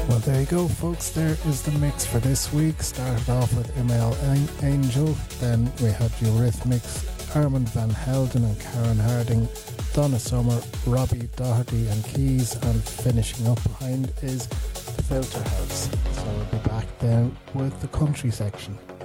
Well, there you go, folks. There is the mix for this week. Started off with Email Angel, then we had Eurythmics, Armand Van Helden and Karen Harding, Donna Summer, Robbie Doherty and Keys, and finishing up behind is Filter House. So we'll be back then with the country section.